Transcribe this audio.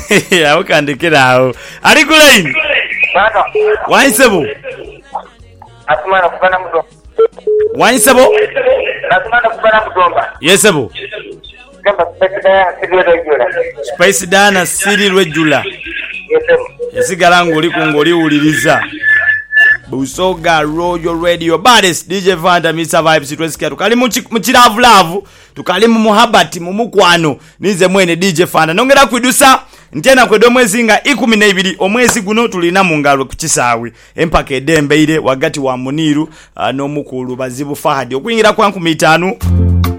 Awukandikirawo. Ali ku line. Bana. Waisebo. Atumana kubana mudomba. Waisebo. Atumana kubana mudomba. Yesebo. Gamba Spice Dana Siri Rwejula. Yesebo. Yasigala ngoli kungoli uliriza. Busoga Royal Radio Baddest DJ Vanda Mr Vibes twesikia tukali muchiravu lavu tukali mu muhabati mu mukwano nize mwene DJ Vanda nongera kwidusa ntena kwedo mwezi nga 12 omwezi guno tulina mungalo kuchisawi empaka edembe ile wagati wa Muniru no mukulu bazibu Fahadi okwingira kwa 5